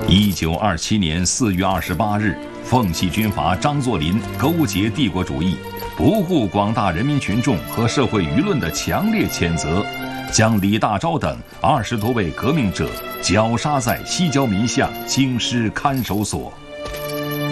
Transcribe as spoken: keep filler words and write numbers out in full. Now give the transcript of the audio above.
一九二七年四月二十八日，奉系军阀张作霖勾结帝国主义，不顾广大人民群众和社会舆论的强烈谴责，将李大钊等二十多位革命者绞杀在西郊民巷京师看守所。